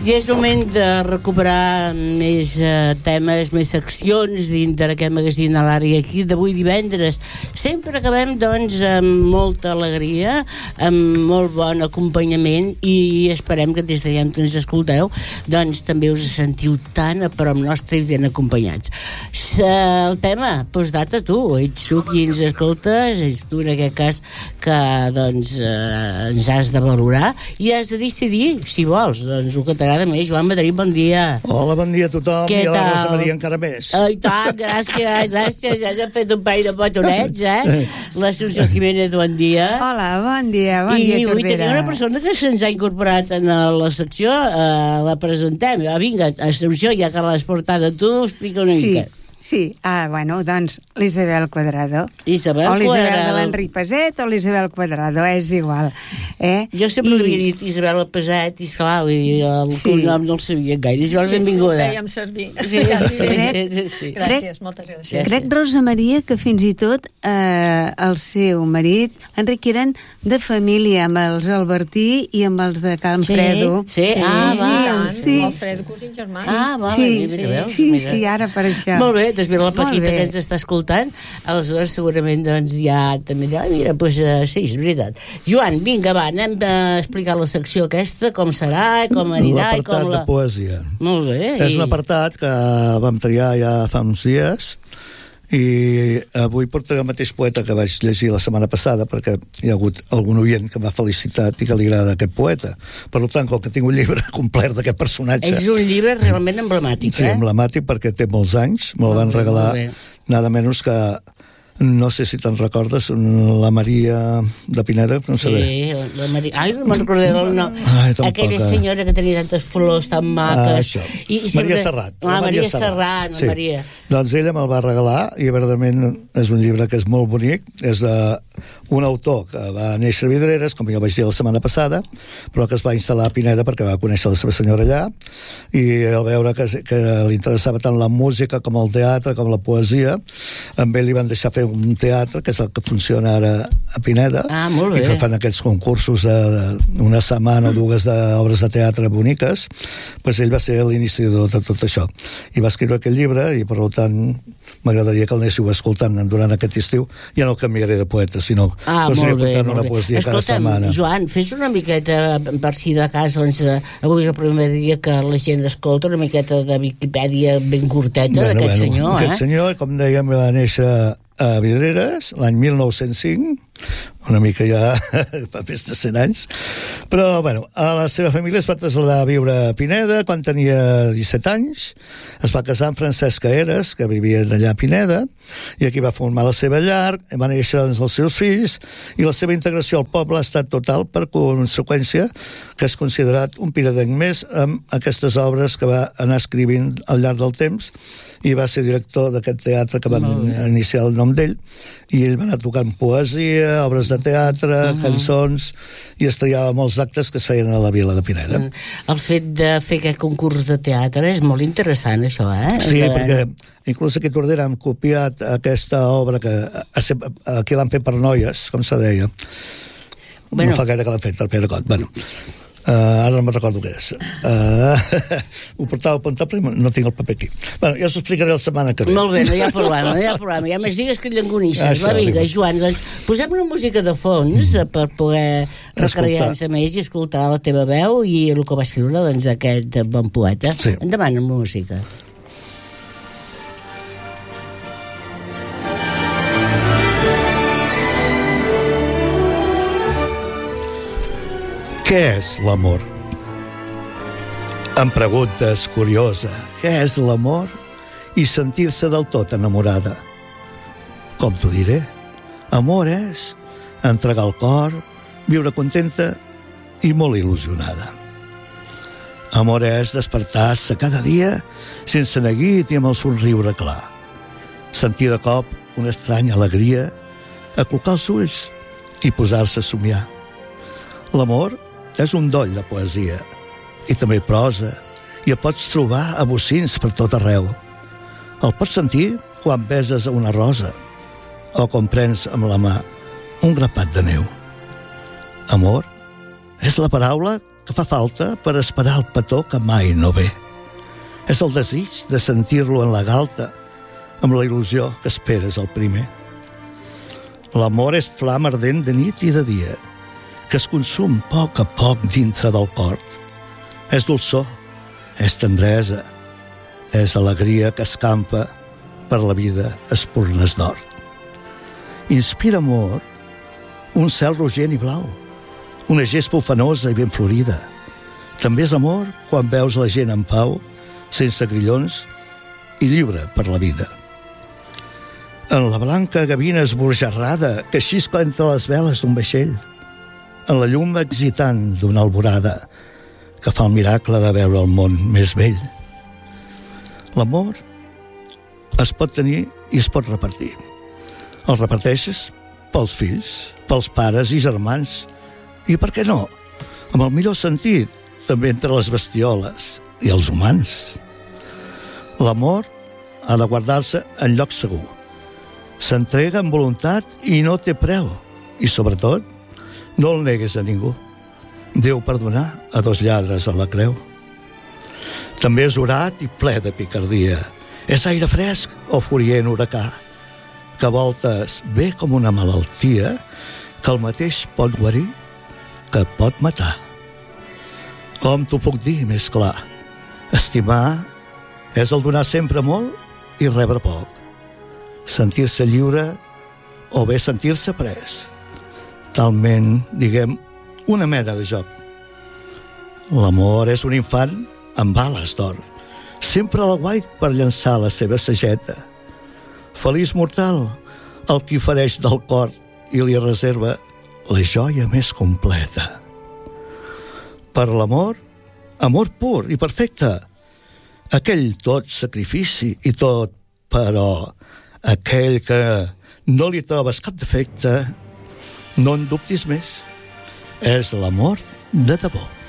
I és moment de recuperar més temes, més seccions dintre d'aquest magazín a l'àrea aquí d'avui divendres. Sempre acabem, doncs, amb molta alegria, amb molt bon acompanyament i esperem que des d'allà on ens escolteu, doncs també us sentiu tan a prop nostre i ben acompanyats. El tema, postdata, ets tu qui ens escoltes, ets tu en aquest cas que, doncs, ens has de valorar i has de decidir, si vols, doncs, el que t'agrada més. Joan Madrid, bon dia. Hola, bon dia a tothom. Què I a la tal? Rosa Maria encara més. Ai, tant, gràcies. Ja s'han fet un parell de petonets, L'Assumpció Jiménez, bon dia. Hola, bon dia, I avui Tordera. tenim una persona que se'ns ha incorporat en la secció, la presentem. Vinga, Assumpció, ja que l'has portada tu, explica una mica. Sí, bueno, doncs l'Isabel Cuadrado. Isabel o l'Isabel Cuadrado. de l'Enric Peset o l'Isabel Cuadrado, és igual. Jo sempre havia dit Isabel Peset i esclar, el cognom no el sabia gaire. Isabel, benvinguda. Fèiem servir. Sí. Gràcies, moltes gràcies. Crec, Rosa Maria, que fins i tot el seu marit, Enric, eren de família amb els Albertí i amb els de Can Fredo. Sí. Alfredo, cosins germans. Sí, ara per això. Molt bé, doncs mira la Paquita que ens està escoltant, aleshores segurament doncs ja també dirà, mira, doncs sí, és veritat. Joan, vinga, va, anem a explicar la secció aquesta, com serà, com anirà i com L'apartat de poesia. Molt bé. És un apartat que vam triar ja fa uns dies i avui portaré el mateix poeta que vaig llegir la setmana passada perquè hi ha hagut algun oient que m'ha felicitat i que li agrada aquest poeta. Per tant, com que tinc un llibre complet d'aquest personatge... És un llibre realment emblemàtic, Sí, emblemàtic perquè té molts anys, me'l van regalar nada menys que... No sé si te'n recordes, la Maria de Pineda, no sé bé. Sí, la Maria... Ai, no me'n recordaré el nom. Aquella senyora que tenia tantes flors tan maques. Maria Serrat. Maria Serrat, sí. Maria. Doncs ella me'l va regalar i verdaderament és un llibre que és molt bonic. És d'un autor que va néixer a Vidreres, com jo vaig dir la setmana passada, però que es va instal·lar a Pineda perquè va conèixer la seva senyora allà i al veure que li interessava tant la música com el teatre, com la poesia, amb ell li van deixar fer un teatre, que és el que funciona ara a Pineda, molt bé. I que fan aquests concursos d'una setmana o dues d'obres de teatre boniques, doncs ell va ser l'iniciador de tot això. I va escriure aquest llibre i, per tant, m'agradaria que el anéssiu escoltant durant aquest estiu. Ja no canviaré de poeta, sinó que us aniré portant una poesia cada setmana. Joan, fes una miqueta, per si de cas, doncs, avui és el primer dia que la gent escolta una miqueta de Viquipèdia ben curteta d'aquest senyor. Aquest senyor, com dèiem, va néixer a Vidreres l'any 1905, una mica ja fa més de 100 anys, però bueno, a la seva família es va traslladar a viure a Pineda quan tenia 17 anys, es va casar amb Francesca Eres, que vivia allà a Pineda, i aquí va formar la seva llar, va néixer els seus fills, i la seva integració al poble ha estat total per conseqüència que és considerat un pinedenc més amb aquestes obres que va anar escrivint al llarg del temps, i va ser director d'aquest teatre que van iniciar el nom d'ell, i ell va anar tocant poesia, obres de teatre, cançons, i es traiava molts actes que es feien a la vila de Pineda. El fet de fer aquest concurs de teatre és molt interessant, això, Sí, perquè inclús aquí a Tordera hem copiat aquesta obra que aquí l'han fet per noies, com se deia. No fa gaire que l'han fet, el Pere Cot. Ara no me'n recordo què és. Ho portava apuntat, però no tinc el paper aquí. Ja us ho explicaré la setmana que ve. Molt bé, no hi ha problema. Ja més digues que llengonisses. Va, vinga, Joan, doncs posem una música de fons per poder recrear-se més i escoltar la teva veu i el que va escriure aquest bon poeta. Endavant amb música. Què és l'amor? Em preguntes, curiosa, què és l'amor? I sentir-se del tot enamorada. Com t'ho diré? Amor és entregar el cor, viure contenta i molt il·lusionada. Amor és despertar-se cada dia sense neguit i amb el somriure clar. Sentir de cop una estranya alegria, aclucar els ulls i posar-se a somiar. L'amor és un doll de poesia i també prosa i el pots trobar a bocins per tot arreu. El pots sentir quan beses una rosa o quan prens amb la mà un grapat de neu. Amor és la paraula que fa falta per esperar el petó que mai no ve. És el desig de sentir-lo en la galta, amb la il·lusió que esperes el primer. L'amor és flama ardent de nit i de dia, que es consum a poc dintre del cor. És dolçor, és tendresa, és alegria que escampa per la vida espurnes d'or. Inspira amor un cel rogent i blau, una gespa ufanosa i ben florida. També és amor quan veus la gent en pau, sense grillons i lliure per la vida. En la blanca gavina esborjarrada que xiscla entre les veles d'un vaixell, en la llum excitant d'una alborada que fa el miracle de veure el món més vell. L'amor es pot tenir i es pot repartir. El reparteixes pels fills, pels pares i germans, i per què no, amb el millor sentit, també entre les bestioles i els humans. L'amor ha de guardar-se en lloc segur. S'entrega amb voluntat i no té preu. I, sobretot, no el negues a ningú. Déu perdonar a 2 lladres a la creu. També és orat i ple de picardia. És aire fresc o furient huracà, que a voltes ve com una malaltia que el mateix pot guarir que pot matar. Com t'ho puc dir més clar? Estimar és el donar sempre molt i rebre poc. Sentir-se lliure o bé sentir-se pres. Talment, diguem, una mena de joc. L'amor és un infant amb bales d'or, sempre a l'aguait per llançar la seva sageta. Feliç mortal, el qui fereix del cor i li reserva la joia més completa. Per l'amor, amor pur i perfecte, aquell tot sacrifici i tot, però aquell que no li trobes cap defecte, no en dubtis més, és l'amor de debò.